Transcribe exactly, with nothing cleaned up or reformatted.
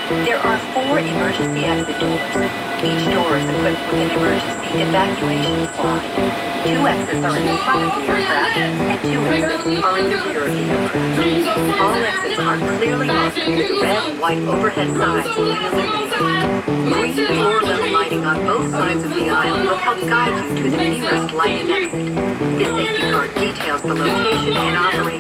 There are four emergency exit doors. Each door is equipped with an emergency evacuation slide. Two exits are in the front of the aircraft, and two exits are in the rear of the aircraft. All exits are clearly marked with red and white overhead signs will be illuminated. Green floor-level lighting on both sides of the aisle will help guide you to the nearest lighting exit. The safety card details the location and operation